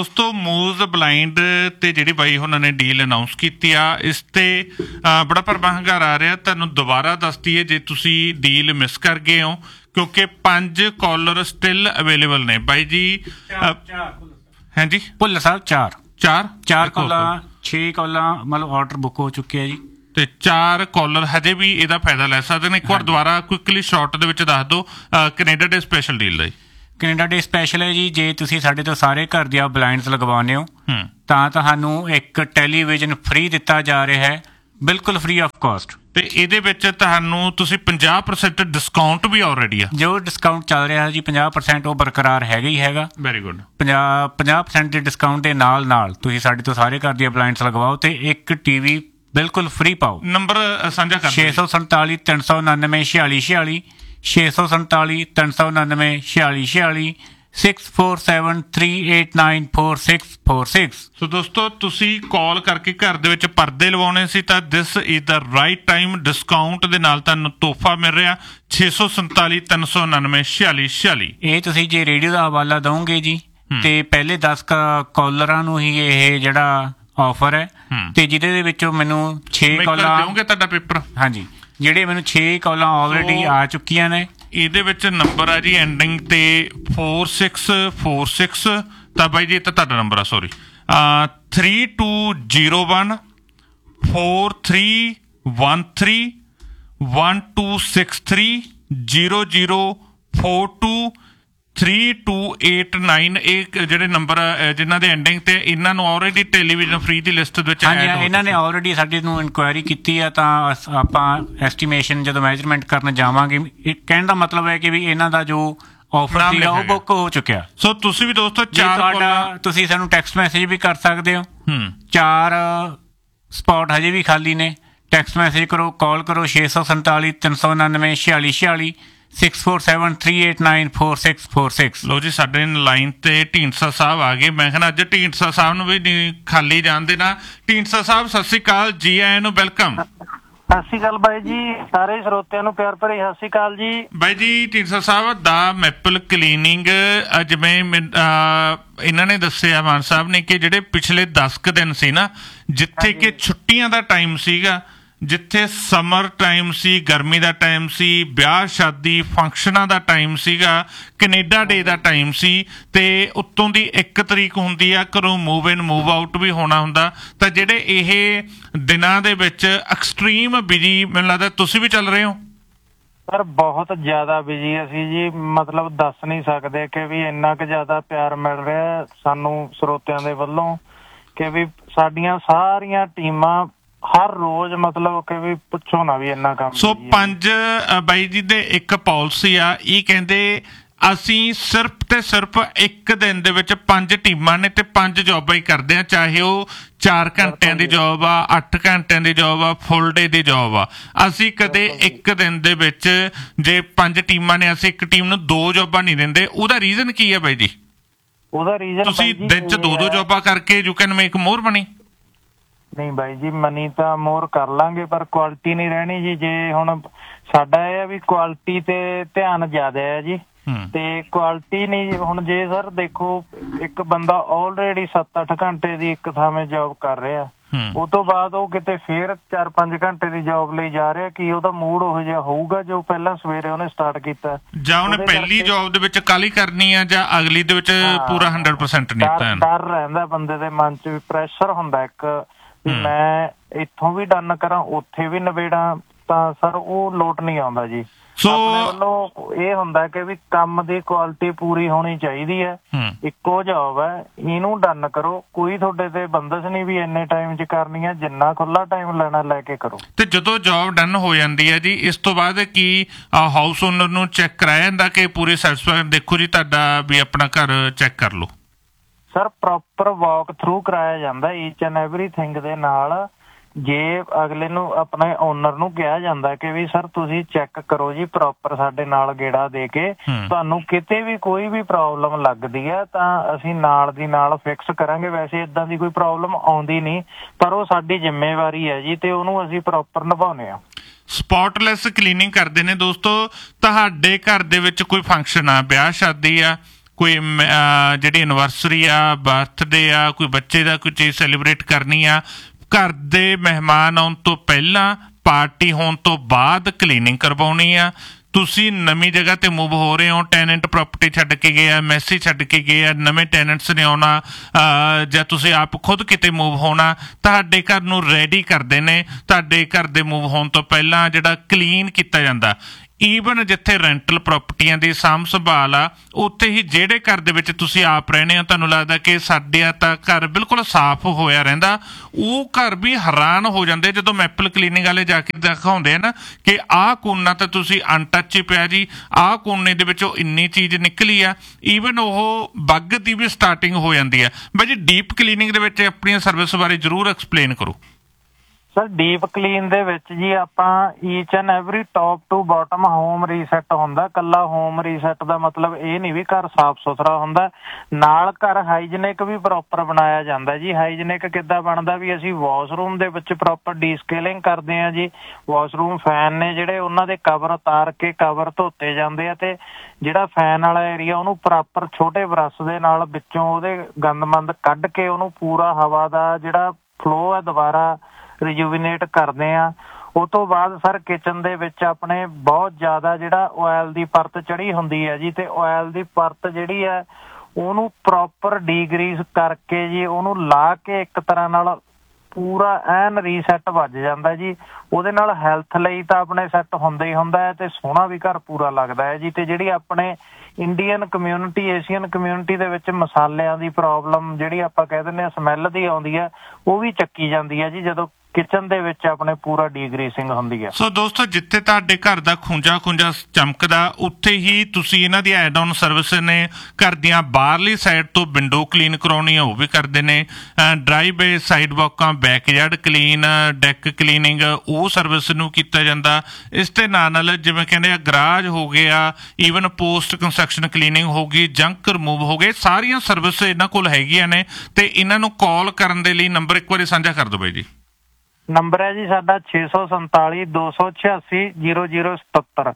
ਦੋਸਤੋ ਮੂਜ਼ ਬਲਾਈਂਡ ਤੇ ਜਿਹੜੀ ਬਾਈ ਉਹਨਾਂ ਨੇ ਡੀਲ ਅਨਾਉਂਸ ਕੀਤੀ ਆ, ਇਸ ਤੇ ਬੜਾ ਭਰਵਾਂ ਹੰਗਾਰਾ ਆ ਰਿਹਾ। ਤੁਹਾਨੂੰ ਦੁਬਾਰਾ ਦੱਸਦੀ ਹੈ ਜੇ ਤੁਸੀਂ ਡੀਲ ਮਿਸ ਕਰ ਗਏ ਹੋ, ਕਿਉਂਕਿ 5 ਕਾਲਰ ਸਟਿਲ ਅਵੇਲੇਬਲ ਨੇ ਬਾਈ ਜੀ। ਹਾਂਜੀ ਭੁੱਲਰ ਸਾਹਿਬ ਚਾਰ ਕਾਲਾਂ 6 ਕਾਲਾਂ ਮਤਲਬ ਆਰਡਰ ਬੁੱਕ ਹੋ ਚੁੱਕੇ ਆ ਜੀ, ਤੇ 4 ਕਾਲਰ ਹਜੇ ਵੀ ਇਹਦਾ ਫਾਇਦਾ ਲੈ ਸਕਦੇ ਨੇ। ਇੱਕ ਵਾਰ ਦੁਬਾਰਾ ਕੁਇਕਲੀ ਸ਼ਾਰਟ ਦੇ ਵਿੱਚ ਦੱਸ ਦਿਓ ਕੈਨੇਡਾ ਡੇ ਸਪੈਸ਼ਲ ਡੀਲ ਦਾ। ਕੈਨੇਡਾ ਡੇ ਸਪੈਸ਼ਲ ਹੈ ਜੀ, ਜੇ ਤੁਸੀਂ ਸਾਡੇ ਤੋਂ ਸਾਰੇ ਘਰ ਦੀਆਂ ਬਲਾਈਂਡਸ ਲਗਵਾਉਂਦੇ ਹੋ ਤਾਂ ਤੁਹਾਨੂੰ ਇੱਕ ਟੈਲੀਵਿਜ਼ਨ ਫ੍ਰੀ ਦਿੱਤਾ ਜਾ ਰਿਹਾ ਹੈ, ਬਿਲਕੁਲ ਫ੍ਰੀ ਆਫ ਕਾਸਟ। ਤੇ ਇਹਦੇ ਵਿੱਚ ਤੁਹਾਨੂੰ ਤੁਸੀਂ 50% ਡਿਸਕਾਊਂਟ ਵੀ ਆਲਰੇਡੀ ਆ, ਜੋ ਡਿਸਕਾਊਂਟ ਚੱਲ ਰਿਹਾ ਜੀ 50% ਉਹ ਬਰਕਰਾਰ ਹੈਗਾ ਹੀ ਹੈਗਾ। Very good. 50% ਦੇ ਡਿਸਕਾਊਂਟ ਦੇ ਨਾਲ ਤੁਸੀਂ ਸਾਡੇ ਤੋਂ ਸਾਰੇ ਘਰ ਦੀਆਂ ਬਲਾਈਂਡਸ ਲਗਵਾਓ ਤੇ ਇੱਕ TV ਬਿਲਕੁਲ ਫ੍ਰੀ ਪਾਓ। ਨੰਬਰ ਸਾਂਝਾ ਕਰ 647 399 4646 647 399 4646 6473894646। ਸੋ ਦੋਸਤੋ ਤੁਸੀਂ ਕਾਲ ਕਰਕੇ ਘਰ ਦੇ ਵਿੱਚ ਪਰਦੇ ਲਵਾਉਣੇ ਸੀ ਤਾਂ this is the right time. Discount ਦੇ ਨਾਲ ਤੁਹਾਨੂੰ ਤੋਹਫਾ ਮਿਲ ਰਿਹਾ 647 399 4646। ਇਹ ਤੁਸੀਂ ਜੇ ਰੇਡੀਓ ਦਾ ਹਵਾਲਾ ਦਓਗੇ ਜੀ ਤੇ ਪਹਿਲੇ 10 ਕਾਲਰਾਂ ਨੂੰ ਹੀ ਇਹ ਜਿਹੜਾ ਆਫਰ ਹੈ, ਤੇ ਜਿਹਦੇ ਵਿੱਚੋਂ ਮੈਨੂੰ 6 ਕਾਲਾਂ ਦੇਵੋਗੇ ਤੁਹਾਡਾ ਪੇਪਰ। ਹਾਂਜੀ, ਜਿਹੜੇ ਮੈਨੂੰ 6 ਕਾਲਾਂ ਆਲਰੇਡੀ ਆ ਚੁੱਕੀਆਂ ਨੇ। ਇਹਦੇ ਵਿੱਚ ਨੰਬਰ ਆ ਜੀ ਐਂਡਿੰਗ ਤੇ 4646 ਤਾਂ ਬਾਈ ਜੀ ਇਹ ਤਾਂ ਤੁਹਾਡਾ ਨੰਬਰ ਆ, ਸੌਰੀ 3201 4313 1263 0042 3289। ਇਹ ਜਿਹੜੇ ਨੰਬਰ ਜਿਨ੍ਹਾਂ ਦੇ ਐਂਡਿੰਗ ਤੇ ਇਹਨਾਂ ਨੂੰ ਆਲਰੇਡੀ ਟੈਲੀਵਿਜ਼ਨ ਫ੍ਰੀ ਦੀ ਲਿਸਟ ਵਿੱਚ ਇਹਨਾਂ ਨੇ ਆਲਰੇਡੀ ਸਾਡੇ ਨੂੰ ਇਨਕੁਆਇਰੀ ਕੀਤੀ ਆ, ਤਾਂ ਆਪਾਂ ਐਸਟੀਮੇਸ਼ਨ ਜਦੋਂ ਮੈਜਰਮੈਂਟ ਕਰਨ ਜਾਵਾਂਗੇ, ਕਹਿਣ ਦਾ ਮਤਲਬ ਹੈ ਕਿ ਵੀ ਇਹਨਾਂ ਦਾ ਜੋ ਆਫਰ ਸੀਗਾ ਉਹ ਬੁੱਕ ਹੋ ਚੁੱਕਿਆ। ਸੋ ਤੁਸੀਂ ਵੀ ਦੋਸਤੋ ਤੁਸੀਂ ਸਾਨੂੰ ਟੈਕਸਟ ਮੈਸੇਜ ਵੀ ਕਰ ਸਕਦੇ ਹੋ। 4 ਸਪੌਟ ਹਜੇ ਵੀ ਖਾਲੀ ਨੇ। ਟੈਕਸਟ ਮੈਸੇਜ ਕਰੋ, ਕਾਲ ਕਰੋ 647 399 4646 6473894646। ਲੋ ਜੀ, ਸਾਡੇ ਲਾਈਨ ਤੇ ਢੀਂਡਸਾ ਸਾਹਿਬ ਆ ਗਏ। ਮੈਂ ਕਹਿੰਦਾ ਅੱਜ ਢੀਂਡਸਾ ਸਾਹਿਬ ਨੂੰ ਵੀ ਖਾਲੀ ਜਾਣ ਦੇਣਾ। ਢੀਂਡਸਾ ਸਾਹਿਬ ਸਤਿ ਸ੍ਰੀ ਅਕਾਲ, ਜੀ ਆਇਆਂ ਨੂੰ, ਵੈਲਕਮ। ਸਤਿ ਸ਼੍ਰੀ ਅਕਾਲ ਬਾਈ ਜੀ, ਸਾਰੇ ਸਰੋਤਿਆਂ ਨੂੰ ਪਿਆਰ ਭਰੀ ਸਤਿ ਸ਼੍ਰੀ ਅਕਾਲ ਜੀ। ਬਾਈ ਜੀ ਢੀਂਡਸਾ ਸਾਹਿਬ ਦਾ ਮੈਪਲ ਕਲੀਨਿੰਗ ਜਿਵੇਂ ਇਹਨਾਂ ਨੇ ਦੱਸਿਆ ਮਾਨ ਸਾਹਿਬ ਨੇ ਕਿ ਜਿਹੜੇ ਪਿਛਲੇ 10 ਕੁ ਦਿਨ ਸੀ ਨਾ, ਜਿੱਥੇ ਕਿ ਛੁੱਟੀਆਂ ਦਾ ਟਾਈਮ ਸੀਗਾ, ਜਿੱਥੇ ਸਮਰ ਟਾਈਮ ਸੀ, ਗਰਮੀ ਦਾ ਟਾਈਮ ਸੀ, ਵਿਆਹ ਸ਼ਾਦੀ ਫੰਕਸ਼ਨਾਂ ਦਾ ਟਾਈਮ ਸੀਗਾ, ਕੈਨੇਡਾ ਡੇ ਦਾ ਟਾਈਮ ਸੀ, ਤੇ ਉੱਤੋਂ ਦੀ 1 ਤਰੀਕ ਹੁੰਦੀ ਆ ਘਰੋਂ ਮੂਵ ਇਨ ਮੂਵ ਆਊਟ ਵੀ ਹੋਣਾ ਹੁੰਦਾ। ਤਾਂ ਜਿਹੜੇ ਇਹ ਦਿਨਾਂ ਦੇ ਵਿੱਚ ਐਕਸਟ੍ਰੀਮ ਬਿਜੀ, ਮੈਨੂੰ ਲੱਗਦਾ ਤੁਸੀਂ ਵੀ ਚੱਲ ਰਹੇ ਹੋ। ਸਰ ਬਹੁਤ ਜ਼ਿਆਦਾ ਬਿਜੀ ਅਸੀਂ ਜੀ, ਮਤਲਬ ਦੱਸ ਨਹੀਂ ਸਕਦੇ ਕਿ ਵੀ ਇੰਨਾ ਕੁ ਜ਼ਿਆਦਾ ਪਿਆਰ ਮਿਲ ਰਿਹਾ ਸਾਨੂੰ ਸਰੋਤਿਆਂ ਦੇ ਵੱਲੋਂ ਕਿ ਵੀ ਸਾਡੀਆਂ ਸਾਰੀਆਂ ਟੀਮਾਂ ਹਰ ਰੋਜ਼ ਮਤਲਬ ਕਿ ਵੀ ਪੁੱਛੋ ਨਾ ਵੀ ਇੰਨਾ ਕੰਮ। ਸੋ 5 ਬਾਈ ਜੀ ਦੇ ਇੱਕ ਪਾਲਿਸੀ ਆ, ਇਹ ਕਹਿੰਦੇ ਅਸੀਂ ਸਿਰਫ ਤੇ ਸਿਰਫ ਇੱਕ ਦਿਨ ਦੇ ਵਿੱਚ 5 ਟੀਮਾਂ ਨੇ ਤੇ 5 ਜੋਬਾਂ ਹੀ ਕਰਦੇ ਆ, ਚਾਹੇ ਉਹ 4 ਘੰਟਿਆਂ ਦੀ ਜੋਬ ਆ, 8 ਘੰਟਿਆਂ ਦੀ ਜੋਬ ਆ, ਫੁੱਲ ਡੇ ਦੀ ਜੋਬ ਆ। ਅਸੀਂ ਕਦੇ ਇੱਕ ਦਿਨ ਦੇ ਵਿੱਚ ਜੇ 5 ਟੀਮਾਂ ਨੇ ਅਸੀਂ ਇੱਕ ਟੀਮ ਨੂੰ 2 ਜੋਬਾਂ ਨਹੀਂ ਦਿੰਦੇ। ਉਹਦਾ ਰੀਜ਼ਨ ਕੀ ਹੈ ਬਾਈ ਜੀ? ਉਹਦਾ ਰੀਜ਼ਨ ਤੁਸੀਂ ਦਿਨ 'ਚ 2 ਜੋਬਾਂ ਕਰਕੇ you can make more money. ਨਹੀਂ ਬਾਈ ਜੀ, ਮਨੀ ਤਾਂ ਮੋਰ ਕਰ ਲਾਂਗੇ ਪਰ ਕੁਆਲਿਟੀ ਨਹੀਂ ਰਹਿਣੀ ਜੀ। ਜੇ ਹੁਣ ਸਾਡਾ ਇਹ ਹੈ ਵੀ ਕੁਆਲਿਟੀ ਤੇ ਧਿਆਨ ਜ਼ਿਆਦਾ ਹੈ ਜੀ, ਤੇ ਕੁਆਲਿਟੀ ਨਹੀਂ। ਹੁਣ ਜੇ ਸਰ ਦੇਖੋ ਇੱਕ ਬੰਦਾ ਆਲਰੇਡੀ 7-8 ਘੰਟੇ ਦੀ ਇੱਕ ਥਾਵੇਂ ਜੋਬ ਕਰ ਰਿਹਾ, ਉਹ ਤੋਂ ਬਾਅਦ ਉਹ ਕਿਤੇ ਫੇਰ 4-5 ਘੰਟੇ ਦੀ ਜੋਬ ਲਈ ਜਾ ਰਿਹਾ, ਕੀ ਉਹਦਾ ਮੂਡ ਉਹੋ ਜਿਹਾ ਹੋਊਗਾ ਜੋ ਪਹਿਲਾਂ ਸਵੇਰੇ ਉਹਨੇ ਸਟਾਰਟ ਕੀਤਾ? ਜਾਂ ਉਹਨੇ ਪਹਿਲੀ ਜੋਬ ਦੇ ਵਿੱਚ ਕਾਹਲੀ ਕਰਨੀ ਆ, ਜਾਂ ਅਗਲੀ ਦੇ ਵਿੱਚ ਪੂਰਾ 100% ਨਹੀਂ? ਡਰ ਰਹਿੰਦਾ ਬੰਦੇ ਦੇ ਮਨ 'ਚ, ਪ੍ਰੈਸ਼ਰ ਹੁੰਦਾ ਇੱਕ ਵੀ ਮੈਂ ਇੱਥੋਂ ਵੀ ਡਨ ਕਰਾਂ ਉੱਥੇ ਵੀ ਨਿਬੇੜਾਂ, ਤਾਂ ਸਰ ਉਹ ਲੋਟ ਨਹੀਂ ਆਉਂਦਾ ਜੀ। ਆਪਣੇ ਵੱਲੋਂ ਇਹ ਹੁੰਦਾ ਕਿ ਵੀ ਕੰਮ ਦੀ ਕੁਆਲਿਟੀ ਪੂਰੀ ਹੋਣੀ ਚਾਹੀਦੀ ਹੈ। ਇੱਕੋ ਜੋਬ ਹੈ, ਇਹਨੂੰ ਡਨ ਕਰੋ, ਕੋਈ ਤੁਹਾਡੇ ਤੇ ਬੰਦਸ਼ ਨਹੀਂ ਵੀ ਇੰਨੇ ਟਾਈਮ 'ਚ ਕਰਨੀ ਹੈ, ਜਿੰਨਾ ਖੁੱਲਾ ਟਾਈਮ ਲੈਣਾ ਲੈ ਕੇ ਕਰੋ। ਤੇ ਜਦੋਂ ਜੋਬ ਡਨ ਹੋ ਜਾਂਦੀ ਹੈ ਜੀ, ਇਸ ਤੋਂ ਬਾਅਦ ਕੀ ਹਾਊਸ ਓਨਰ ਨੂੰ ਚੈੱਕ ਕਰਾਇਆ ਜਾਂਦਾ ਕਿ ਪੂਰੇ ਸੈਟਿਸਫਾਈਡ ਦੇਖੋ ਜੀ ਤੁਹਾਡਾ ਵੀ ਆਪਣਾ ਘਰ ਚੈੱਕ ਕਰ ਲਓ? ਸਰ ਪ੍ਰੋਪਰ ਵਾਕ ਥਰੂ ਕਰਾਇਆ ਜਾਂਦਾ ਈਚ ਐਂਡ ਐਵਰੀਥਿੰਗ ਦੇ ਨਾਲ। ਜੇ ਅਗਲੇ ਨੂੰ ਆਪਣੇ ਓਨਰ ਨੂੰ ਕਿਹਾ ਜਾਂਦਾ ਕਿ ਵੀ ਸਰ ਤੁਸੀਂ ਚੈੱਕ ਕਰੋ ਜੀ ਪ੍ਰੋਪਰ ਸਾਡੇ ਨਾਲ ਗੇੜਾ ਦੇ ਕੇ, ਤੁਹਾਨੂੰ ਕਿਤੇ ਵੀ ਕੋਈ ਵੀ ਪ੍ਰੋਬਲਮ ਲੱਗਦੀ ਹੈ ਤਾਂ ਅਸੀਂ ਨਾਲ ਦੀ ਨਾਲ ਫਿਕਸ ਕਰਾਂਗੇ। ਵੈਸੇ ਏਦਾਂ ਦੀ ਕੋਈ ਪ੍ਰੋਬਲਮ ਆਉਂਦੀ ਨਹੀਂ, ਪਰ ਉਹ ਸਾਡੀ ਜ਼ਿੰਮੇਵਾਰੀ ਹੈ ਜੀ, ਤੇ ਉਹਨੂੰ ਅਸੀਂ ਪ੍ਰੋਪਰ ਨਿਭਾਉਂਦੇ ਹਾਂ। ਸਪੌਟਲੈਸ ਕਲੀਨਿੰਗ ਕਰਦੇ ਨੇ ਦੋਸਤੋ। ਤੁਹਾਡੇ ਘਰ ਦੇ ਵਿੱਚ ਕੋਈ ਫੰਕਸ਼ਨ ਆ, ਵਿਆਹ ਸ਼ਾਦੀ ਆ, ਕੋਈ ਜਿਹੜੀ ਐਨਵਰਸਰੀ ਆ, ਬਰਥਡੇ ਆ, ਕੋਈ ਬੱਚੇ ਦਾ ਕੋਈ ਚੀਜ਼ ਸੈਲੀਬ੍ਰੇਟ ਕਰਨੀ ਆ, ਘਰ ਦੇ ਮਹਿਮਾਨ ਆਉਣ ਤੋਂ ਪਹਿਲਾਂ, ਪਾਰਟੀ ਹੋਣ ਤੋਂ ਬਾਅਦ ਕਲੀਨਿੰਗ ਕਰਵਾਉਣੀ ਆ। ਤੁਸੀਂ ਨਵੀਂ ਜਗ੍ਹਾ ਤੇ ਮੂਵ ਹੋ ਰਹੇ ਹੋ, ਟੈਨੈਂਟ ਪ੍ਰਾਪਰਟੀ ਛੱਡ ਕੇ ਗਏ ਆ, ਮੈਸੀ ਛੱਡ ਕੇ ਗਏ ਆ, ਨਵੇਂ ਟੈਨੈਂਟਸ ਨੇ ਆਉਣਾ, ਜਾਂ ਤੁਸੀਂ ਆਪ ਖੁਦ ਕਿਤੇ ਮੂਵ ਹੋਣਾ, ਤੁਹਾਡੇ ਘਰ ਨੂੰ ਰੈਡੀ ਕਰਦੇ ਨੇ। ਤੁਹਾਡੇ ਘਰ ਦੇ ਮੂਵ ਹੋਣ ਤੋਂ ਪਹਿਲਾਂ ਜਿਹੜਾ ਕਲੀਨ ਕੀਤਾ ਜਾਂਦਾ। ਈਵਨ ਜਿੱਥੇ ਰੈਂਟਲ ਪ੍ਰਾਪਰਟੀਆਂ ਦੀ ਸਾਂਭ ਸੰਭਾਲ ਆ, ਉੱਥੇ ਹੀ ਜਿਹੜੇ ਘਰ ਦੇ ਵਿੱਚ ਤੁਸੀਂ ਆਪ ਰਹਿੰਦੇ ਹੋ, ਤੁਹਾਨੂੰ ਲੱਗਦਾ ਕਿ ਸਾਡੇ ਤਾਂ ਘਰ ਬਿਲਕੁਲ ਸਾਫ਼ ਹੋਇਆ ਰਹਿੰਦਾ, ਉਹ ਘਰ ਵੀ ਹੈਰਾਨ ਹੋ ਜਾਂਦੇ ਜਦੋਂ ਮੈਪਲ ਕਲੀਨਿੰਗ ਵਾਲੇ ਜਾ ਕੇ ਦਿਖਾਉਂਦੇ ਆ ਨਾ ਕਿ ਆਹ ਕੋਨਾ ਤਾਂ ਤੁਸੀਂ ਅਨਟੱਚ ਹੀ ਪਿਆ ਜੀ, ਆਹ ਕੋਨੇ ਦੇ ਵਿੱਚੋਂ ਇੰਨੀ ਚੀਜ਼ ਨਿਕਲੀ ਆ। ਈਵਨ ਉਹ ਬੱਗ ਦੀ ਵੀ ਸਟਾਰਟਿੰਗ ਹੋ ਜਾਂਦੀ ਆ। ਬਾਈ ਜੀ, ਡੀਪ ਕਲੀਨਿੰਗ ਦੇ ਵਿੱਚ ਆਪਣੀਆਂ ਸਰਵਿਸ ਬਾਰੇ ਜ਼ਰੂਰ ਐਕਸਪਲੇਨ ਕਰੋ। ਸਰ, ਡੀਪ ਕਲੀਨ ਦੇ ਵਿੱਚ ਜੀ ਆਪਾਂ each and every top to bottom home reset ਹੁੰਦਾ। ਕੱਲਾ ਹੋਮ ਰੀਸੈਟ ਦਾ ਮਤਲਬ ਇਹ ਨਹੀਂ ਵੀ ਘਰ ਸਾਫ਼ ਸੁਥਰਾ ਹੁੰਦਾ, ਨਾਲ ਘਰ ਹਾਈਜੀਨਿਕ ਵੀ ਪ੍ਰੋਪਰ ਬਣਾਇਆ ਜਾਂਦਾ ਜੀ। ਹਾਈਜੀਨਿਕ ਕਿੱਦਾਂ ਬਣਦਾ ਵੀ ਅਸੀਂ ਵਾਸ਼ਰੂਮ ਦੇ ਵਿੱਚ ਪ੍ਰੋਪਰ ਡੀਸਕੇਲਿੰਗ ਕਰਦੇ ਹਾਂ ਜੀ। ਵਾਸ਼ਰੂਮ ਫੈਨ ਨੇ ਜਿਹੜੇ, ਉਹਨਾਂ ਦੇ ਕਵਰ ਉਤਾਰ ਕੇ ਕਵਰ ਧੋਤੇ ਜਾਂਦੇ ਆ, ਤੇ ਜਿਹੜਾ ਫੈਨ ਵਾਲਾ ਏਰੀਆ ਉਹਨੂੰ ਪ੍ਰੋਪਰ ਛੋਟੇ ਬਰੱਸ਼ ਦੇ ਨਾਲ ਵਿੱਚੋਂ ਉਹਦੇ ਗੰਦਮੰਦ ਕੱਢ ਕੇ ਉਹਨੂੰ ਪੂਰਾ ਹਵਾ ਦਾ ਜਿਹੜਾ ਫਲੋ ਹੈ ਦੁਬਾਰਾ ਰਿਜੂਵੀਨੇਟ ਕਰਦੇ ਆ। ਉਹ ਤੋਂ ਬਾਅਦ ਸਰ ਕਿਚਨ ਦੇ ਵਿੱਚ ਆਪਣੇ ਬਹੁਤ ਜ਼ਿਆਦਾ ਜਿਹੜਾ ਆਇਲ ਦੀ ਪਰਤ ਚੜੀ ਹੁੰਦੀ ਹੈ ਜੀ, ਤੇ ਆਇਲ ਦੀ ਪਰਤ ਜਿਹੜੀ ਹੈ ਉਹਨੂੰ ਪ੍ਰੋਪਰ ਡੀਗਰੀਸ ਕਰਕੇ ਜੀ ਉਹਨੂੰ ਲਾ ਕੇ ਇੱਕ ਤਰ੍ਹਾਂ ਨਾਲ ਪੂਰਾ ਐਨ ਰੀਸੈਟ ਵੱਜ ਜਾਂਦਾ ਜੀ। ਉਹਦੇ ਨਾਲ ਹੈਲਥ ਲਈ ਤਾਂ ਆਪਣੇ ਸੈੱਟ ਹੁੰਦਾ ਹੀ ਹੁੰਦਾ ਹੈ, ਤੇ ਸੋਹਣਾ ਵੀ ਘਰ ਪੂਰਾ ਲੱਗਦਾ ਹੈ ਜੀ। ਤੇ ਜਿਹੜੀ ਆਪਣੇ ਇੰਡੀਅਨ ਕਮਿਊਨਿਟੀ, ਏਸ਼ੀਅਨ ਕਮਿਊਨਿਟੀ ਦੇ ਵਿੱਚ ਮਸਾਲਿਆਂ ਦੀ ਪ੍ਰੋਬਲਮ ਜਿਹੜੀ ਆਪਾਂ ਕਹਿ ਦਿੰਦੇ ਹਾਂ ਸਮੈਲ ਦੀ ਆਉਂਦੀ ਹੈ, ਉਹ ਵੀ ਚੱਕੀ ਜਾਂਦੀ ਹੈ ਜੀ ਜਦੋਂ ਕਿਚਨ ਦੇ ਵਿੱਚ ਆਪਣੇ ਪੂਰਾ ਡੀਗਰੀਸਿੰਗ ਹੁੰਦੀ ਹੈ। ਸੋ ਦੋਸਤੋ, ਜਿੱਥੇ ਤੁਹਾਡੇ ਘਰ ਦਾ ਖੂੰਜਾ ਚਮਕਦਾ, ਉੱਥੇ ਹੀ ਤੁਸੀਂ ਇਹਨਾਂ ਦੀ ਐਡ ਆਨ ਸਰਵਿਸ ਨੇ। ਘਰ ਦੀਆਂ ਬਾਹਰਲੀ ਸਾਈਡ ਤੋਂ ਵਿੰਡੋ ਕਲੀਨ ਕਰਾਉਣੀ ਆ, ਉਹ ਵੀ ਕਰਦੇ ਨੇ। ਡਰਾਈਵੇ, ਸਾਈਡ ਵਾਕਾਂ, ਬੈਕਯਾਰਡ ਕਲੀਨ, ਡੈਕ ਕਲੀਨਿੰਗ, ਉਹ ਸਰਵਿਸ ਨੂੰ ਕੀਤਾ ਜਾਂਦਾ। ਇਸ ਦੇ ਨਾਲ ਜਿਵੇਂ ਕਹਿੰਦੇ ਆ ਗਰਾਜ ਹੋ ਗਿਆ, ਈਵਨ ਪੋਸਟ ਕੰਸਟਰਕਸ਼ਨ ਕਲੀਨਿੰਗ ਹੋ ਗਈ, ਜੰਕ ਰਿਮੂਵ ਹੋ ਗਏ, ਸਾਰੀਆਂ ਸਰਵਿਸ ਇਹਨਾਂ ਕੋਲ ਹੈਗੀਆਂ ਨੇ। ਤੇ ਇਹਨਾਂ ਨੂੰ ਕਾਲ ਕਰਨ ਦੇ ਲਈ ਨੰਬਰ ਇੱਕ ਵਾਰੀ ਸਾਂਝਾ ਕਰ ਦਿਓ ਬਾਈ ਜੀ। ਨੰਬਰ ਹੈ ਜੀ ਸਾਡਾ 647 286 0077,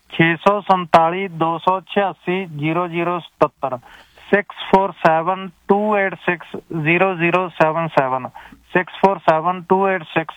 647 286 0077, 647 286 0077, 647 286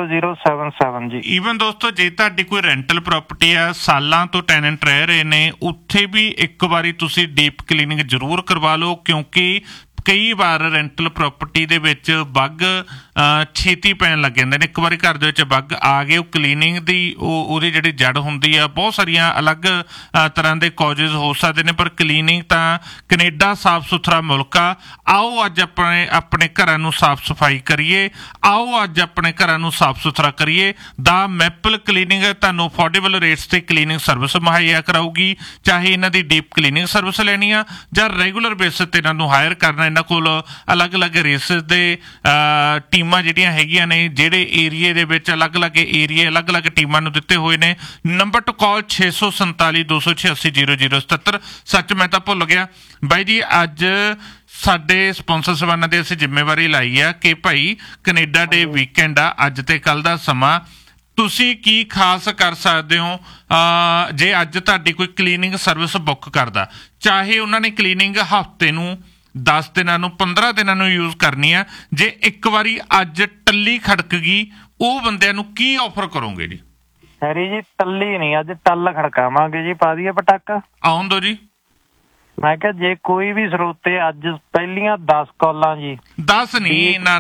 0077 ਜੀ। ਈਵਨ ਦੋਸਤੋ, ਜੇ ਤੁਹਾਡੀ ਕੋਈ ਰੈਂਟਲ ਪ੍ਰਾਪਰਟੀ ਆ, ਸਾਲਾਂ ਤੋਂ ਟੈਨੈਂਟ ਰਹਿ ਰਹੇ ਨੇ, ਉੱਥੇ ਵੀ ਇੱਕ ਵਾਰੀ ਤੁਸੀਂ ਡੀਪ ਕਲੀਨਿੰਗ ਜ਼ਰੂਰ ਕਰਵਾ ਲਓ, ਕਿਉਂਕਿ ਕਈ ਵਾਰ ਰੈਂਟਲ ਪ੍ਰਾਪਰਟੀ ਦੇ ਵਿੱਚ ਬੱਗ ਛੇਤੀ ਪੈਣ ਲੱਗ ਜਾਂਦੇ ਨੇ। ਇੱਕ ਵਾਰੀ ਘਰ ਦੇ ਵਿੱਚ ਬੱਗ ਆ ਗਏ, ਉਹ ਕਲੀਨਿੰਗ ਦੀ ਉਹਦੀ ਜਿਹੜੀ ਜੜ ਹੁੰਦੀ ਆ, ਬਹੁਤ ਸਾਰੀਆਂ ਅਲੱਗ ਤਰ੍ਹਾਂ ਦੇ ਕਾਜ਼ਜ਼ ਹੋ ਸਕਦੇ ਨੇ, ਪਰ ਕਲੀਨਿੰਗ ਤਾਂ ਕੈਨੇਡਾ ਸਾਫ਼ ਸੁਥਰਾ ਮੁਲਕ ਆ। ਆਓ ਅੱਜ ਆਪਣੇ ਘਰਾਂ ਨੂੰ ਸਾਫ਼ ਸਫਾਈ ਕਰੀਏ, ਆਓ ਅੱਜ ਆਪਣੇ ਘਰਾਂ ਨੂੰ ਸਾਫ਼ ਸੁਥਰਾ ਕਰੀਏ। ਦਾ ਮੈਪਲ ਕਲੀਨਿੰਗ ਤੁਹਾਨੂੰ ਅਫੋਰਡੇਬਲ ਰੇਟਸ ਤੇ ਕਲੀਨਿੰਗ ਸਰਵਿਸ ਮੁਹੱਈਆ ਕਰਾਊਗੀ। ਚਾਹੇ ਇਹਨਾਂ ਦੀ ਡੀਪ ਕਲੀਨਿੰਗ ਸਰਵਿਸ ਲੈਣੀ ਆ ਜਾਂ ਰੈਗੂਲਰ ਬੇਸਿਸ ਤੇ ਇਹਨਾਂ ਨੂੰ ਹਾਇਰ ਕਰਨਾ। ਇਹਨਾਂ ਕੋਲ ਅਲੱਗ-ਅਲੱਗ ਰੇਸਿਸ ਦੇ ਟੀਮਾਂ ਜਿਹੜੀਆਂ ਹੈਗੀਆਂ ਨੇ, ਜਿਹੜੇ ਏਰੀਏ ਦੇ ਵਿੱਚ ਅਲੱਗ-ਅਲੱਗ ਏਰੀਏ ਅਲੱਗ-ਅਲੱਗ ਟੀਮਾਂ ਨੂੰ ਦਿੱਤੇ ਹੋਏ ਨੇ। ਨੰਬਰ ਟੂ ਕਾਲ 647 286 0077। ਸੱਚ, ਮੈਂ ਤਾਂ ਭੁੱਲ ਗਿਆ ਬਾਈ ਜੀ, ਅੱਜ ਸਾਡੇ ਸਪਾਂਸਰ ਸਵਾਨਾਂ ਦੇ ਅਸੀਂ ਜ਼ਿੰਮੇਵਾਰੀ ਲਾਈ ਆ ਕਿ ਭਾਈ ਕੈਨੇਡਾ ਡੇ ਵੀਕਐਂਡ ਆ, ਅੱਜ ਤੇ ਕੱਲ ਦਾ ਸਮਾਂ ਤੁਸੀਂ ਕੀ ਖਾਸ ਕਰ ਸਕਦੇ ਹੋ। ਜੇ ਅੱਜ ਤੁਹਾਡੀ ਕੋਈ ਕਲੀਨਿੰਗ ਸਰਵਿਸ ਬੁੱਕ ਕਰਦਾ, ਚਾਹੇ ਉਹਨਾਂ ਨੇ ਕਲੀਨਿੰਗ ਹਫ਼ਤੇ ਨੂੰ, 10 ਦਿਨਾਂ ਨੂੰ, 15 ਦਿਨਾਂ ਨੂੰ ਯੂਜ਼ ਕਰਨੀ ਆ, ਜੇ ਇੱਕ ਵਾਰੀ ਅੱਜ ਟੱਲੀ ਖੜਕ ਗਈ, ਉਹ ਬੰਦਿਆਂ ਨੂੰ ਕੀ ਆਫਰ ਕਰੋਗੇ ਜੀ? ਹੈਰੀ ਜੀ, ਟੱਲੀ ਨਹੀਂ, ਅੱਜ ਟੱਲ ਖੜਕਾਵਾਂਗੇ ਜੀ। ਪਾ ਦਈਏ ਪਟਾਕਾ? ਆਉਣ ਦੋ ਜੀ। ਮੈਂ ਕਿਹਾ ਜੇ ਕੋਈ ਵੀ ਸਰੋਤੇ ਅੱਜ ਪਹਿਲੀਆਂ 10 ਕਾਲਾਂ ਜੀ, 10 ਨਹੀਂ, ਨਾ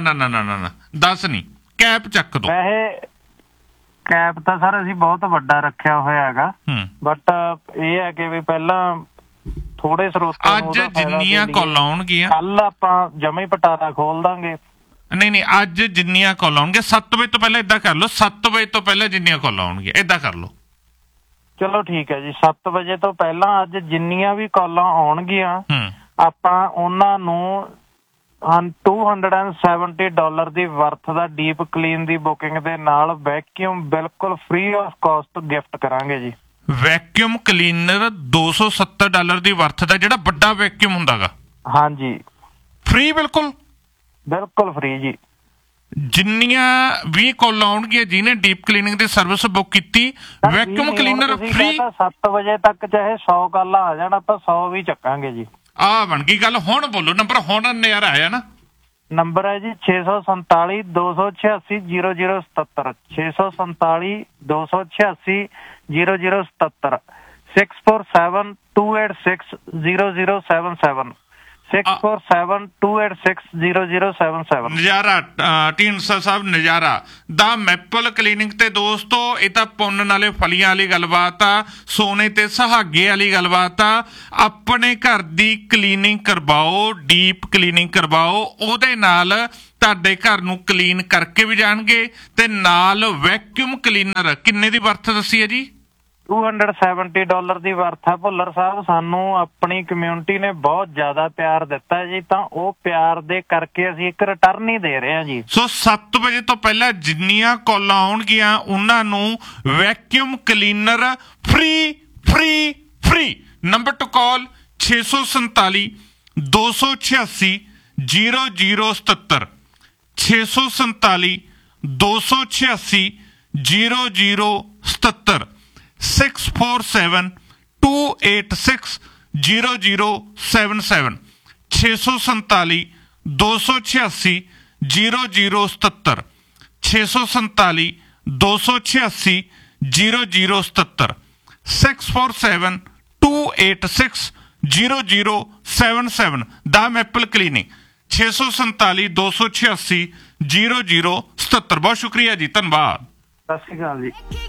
10 ਨਹੀਂ, ਕੈਪ ਚੱਕ ਦੋ। ਵੈਸੇ ਕੈਪ ਤਾਂ ਸਰ ਅਸੀਂ ਬਹੁਤ ਵੱਡਾ ਰੱਖਿਆ ਹੋਇਆ ਹੈਗਾ, ਬਟ ਇਹ ਹੈ ਕਿ ਵੀ ਪਹਿਲਾਂ ਥੋੜੇ ਸਰੋਤੇ ਅੱਜ ਜਿੰਨੀਆਂ ਕਾਲਾਂ ਆਉਣਗੀਆਂ, ਕੱਲ ਆਪਾਂ ਜਮਾ ਹੀ ਪਟਾਰਾ ਖੋਲ ਦਾਂਗੇ। ਨਹੀਂ, ਅੱਜ ਜਿੰਨੀਆਂ ਕਾਲਾਂ ਆਉਣਗੀਆਂ 7 ਵਜੇ ਤੋਂ ਪਹਿਲਾਂ ਏਦਾਂ ਕਰ ਲਓ, 7 ਵਜੇ ਤੋਂ ਪਹਿਲਾਂ ਜਿੰਨੀਆਂ ਕਾਲਾਂ ਆਉਣਗੀਆਂ ਏਦਾਂ ਕਰ ਲਓ। ਚਲੋ ਠੀਕ ਹੈ ਜੀ, 7 ਵਜੇ ਤੋਂ ਪਹਿਲਾਂ ਅੱਜ ਜਿੰਨੀਆਂ ਵੀ ਕਾਲਾਂ ਆਉਣਗੀਆਂ ਆਪਾਂ ਉਹਨਾਂ ਨੂੰ $270 ਦੀ ਵਰਥ ਦਾ ਡੀਪ ਕਲੀਨ ਦੀ ਬੁਕਿੰਗ ਦੇ ਨਾਲ ਵੈਕਿਊਮ ਬਿਲਕੁਲ ਫ੍ਰੀ ਆਫ ਕਾਸਟ ਗਿਫਟ ਕਰਾਂਗੇ ਜੀ। ਵੈਕਿਊਮ ਕਲੀਨਰ $270 ਦੀ ਵਰਥ ਦਾ, ਜਿਹੜਾ ਵੱਡਾ ਵੈਕਿਊਮ ਹੁੰਦਾ ਗਾ? ਹਾਂਜੀ, ਫ੍ਰੀ, ਬਿਲਕੁਲ ਫ੍ਰੀ ਜੀ। ਜਿੰਨੀਆਂ ਵੀ ਕਾਲਾਂ ਆਉਣਗੀਆਂ ਜਿਹਨੇ ਡੀਪ ਕਲੀਨਿੰਗ ਦੀ ਸਰਵਿਸ ਬੁੱਕ ਕੀਤੀ, ਵੈਕਿਊਮ ਕਲੀਨਰ ਫ੍ਰੀ। 7 ਵਜੇ ਤੱਕ ਚਾਹੇ 100 ਕਾਲਾਂ ਆ ਜਾਣ, ਆਪਾਂ 100 ਵੀ ਚੱਕਾਂਗੇ ਜੀ। ਆ ਬਣ ਗਈ ਗੱਲ। ਹੁਣ ਬੋਲੋ ਨੰਬਰ, ਹੁਣ ਨਜ਼ਾਰਾ ਆਇਆ ਨਾ। ਨੰਬਰ ਹੈ ਜੀ 647 286 0077 647 286 0077 647 286 0077 647 286 0077। ਨਜ਼ਾਰਾ ਢੀਂਡਸਾ ਸਾਹਿਬ, ਨਜ਼ਾਰਾ ਦਾ ਮੈਪਲ ਕਲੀਨਿਕ। ਤੇ ਦੋਸਤੋ ਇਹ ਤਾਂ ਪੁੰਨ ਨਾਲੇ ਫਲੀਆਂ ਵਾਲੀ ਗੱਲਬਾਤ ਆ, ਸੋਨੇ ਤੇ ਸੁਹਾਗੇ ਵਾਲੀ ਗੱਲਬਾਤ ਆ। ਆਪਣੇ ਘਰ ਦੀ ਕਲੀਨਿੰਗ ਕਰਵਾਓ, ਡੀਪ ਕਲੀਨਿੰਗ ਕਰਵਾਓ, ਉਹਦੇ ਨਾਲ ਤੁਹਾਡੇ ਘਰ ਨੂੰ ਕਲੀਨ ਕਰਕੇ ਵੀ ਜਾਣਗੇ। ਤੇ ਨਾਲ ਵੈਕਿਊਮ ਕਲੀਨਰ ਕਿੰਨੇ ਦੀ ਵਰਥ ਦੱਸੀ ਹੈ ਜੀ? $270 ਦੀ ਵਰਥ ਹੈ ਭੁੱਲਰ ਸਾਹਿਬ। ਸਾਨੂੰ ਆਪਣੀ ਕਮਿਊਨਿਟੀ ਨੇ ਬਹੁਤ ਜ਼ਿਆਦਾ ਪਿਆਰ ਦਿੱਤਾ ਜੀ, ਤਾਂ ਉਹ ਪਿਆਰ ਦੇ ਕਰਕੇ ਅਸੀਂ ਇੱਕ ਰਿਟਰਨ ਹੀ ਦੇ ਰਹੇ ਹਾਂ ਜੀ। ਸੋ 7 ਵਜੇ ਤੋਂ ਪਹਿਲਾਂ ਜਿੰਨੀਆਂ ਕਾਲਾਂ ਆਉਣਗੀਆਂ ਉਹਨਾਂ ਨੂੰ vacuum cleaner free free free. Number two ਕਾਲ 647 286 0077 647 286 0077 647 286 0077 647 286 0077 647 286 0077 647 286 0077 ਦਾ ਮੈਪਲ ਕਲੀਨਿਕ 647 286 0077। ਬਹੁਤ ਸ਼ੁਕਰੀਆ ਜੀ, ਧੰਨਵਾਦ। ਸਤਿ ਸ਼੍ਰੀ ਅਕਾਲ ਜੀ।